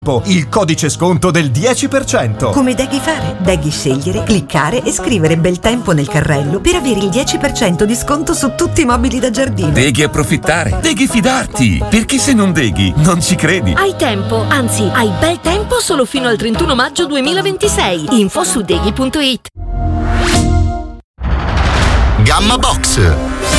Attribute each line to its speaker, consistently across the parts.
Speaker 1: Il codice sconto del 10%.
Speaker 2: Come devi fare? Devi scegliere, cliccare e scrivere Bel Tempo nel carrello per avere il 10% di sconto su tutti i mobili da giardino.
Speaker 3: Devi approfittare, devi fidarti, perché se non deghi non ci credi.
Speaker 4: Hai tempo, anzi hai bel tempo solo fino al 31 maggio 2026. Info su deghi.it.
Speaker 5: Gamma Box.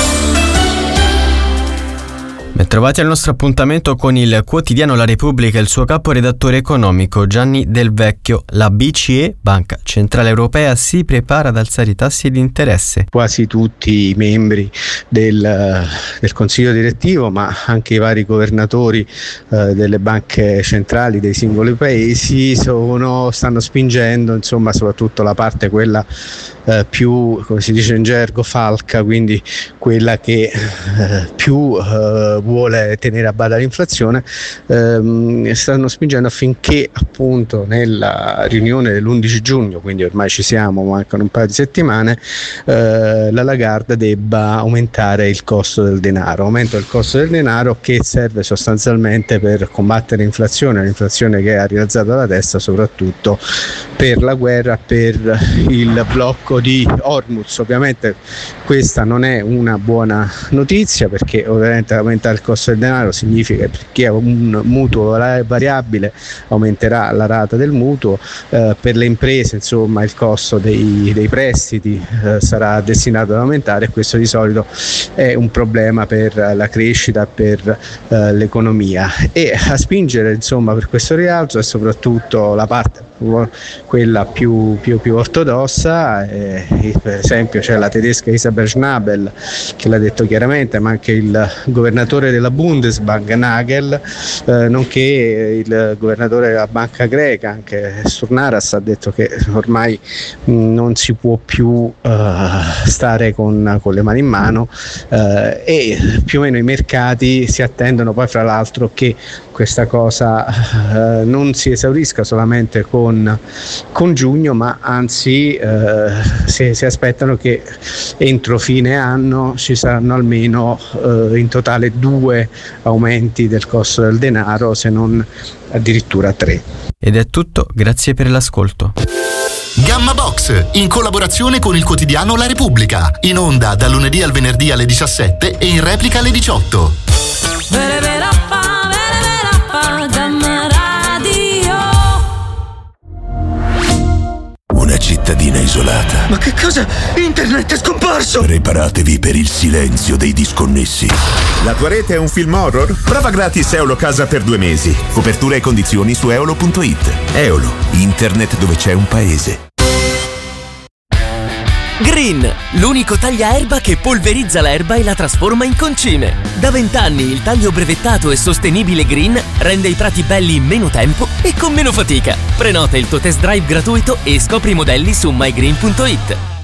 Speaker 6: Trovati al nostro appuntamento con il quotidiano La Repubblica e il suo caporedattore economico Gianni Del Vecchio. La BCE, Banca Centrale Europea, si prepara ad alzare i tassi di interesse.
Speaker 7: Quasi tutti i membri del Consiglio direttivo, ma anche i vari governatori delle banche centrali dei singoli paesi stanno spingendo, insomma, soprattutto la parte quella più, come si dice in gergo, falca, quindi quella che più vuole tenere a bada l'inflazione, stanno spingendo affinché appunto nella riunione dell'11 giugno, quindi ormai ci siamo, mancano un paio di settimane, la Lagarde debba aumentare il costo del denaro, aumento del costo del denaro che serve sostanzialmente per combattere l'inflazione che ha rialzato la testa, soprattutto per la guerra, per il blocco di Hormuz. Ovviamente questa non è una buona notizia, perché ovviamente aumentare il costo del denaro significa che chi ha un mutuo variabile aumenterà la rata del mutuo, per le imprese insomma il costo dei prestiti sarà destinato ad aumentare, e questo di solito è un problema per la crescita, per l'economia. E a spingere insomma per questo rialzo è soprattutto la parte, quella più ortodossa, per esempio c'è la tedesca Isabel Schnabel che l'ha detto chiaramente, ma anche il governatore della Bundesbank Nagel, nonché il governatore della banca greca, anche Stournaras, ha detto che ormai non si può più stare con le mani in mano, e più o meno i mercati si attendono poi, fra l'altro, che questa cosa non si esaurisca solamente con giugno, ma anzi si aspettano che entro fine anno ci saranno almeno in totale 2 aumenti del costo del denaro, se non addirittura 3.
Speaker 6: Ed è tutto, grazie per l'ascolto.
Speaker 5: Gamma Box, in collaborazione con il quotidiano La Repubblica, in onda dal lunedì al venerdì alle 17 e in replica alle 18.
Speaker 8: Una cittadina isolata.
Speaker 9: Ma che cosa? Internet è scomparso!
Speaker 8: Preparatevi per il silenzio dei disconnessi.
Speaker 10: La tua rete è un film horror? Prova gratis Eolo Casa per 2 mesi. Copertura e condizioni su eolo.it. Eolo, internet dove c'è un paese.
Speaker 11: Green, l'unico tagliaerba che polverizza l'erba e la trasforma in concime. Da 20 anni il taglio brevettato e sostenibile Green rende i prati belli in meno tempo e con meno fatica. Prenota il tuo test drive gratuito e scopri i modelli su mygreen.it.